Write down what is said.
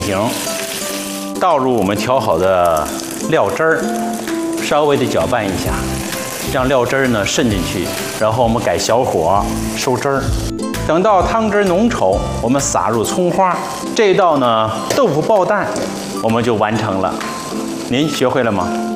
行，倒入我们调好的料汁儿，稍微的搅拌一下，让料汁儿呢渗进去，然后我们改小火收汁儿。等到汤汁浓稠，我们撒入葱花。这道呢豆腐爆蛋，我们就完成了。您学会了吗？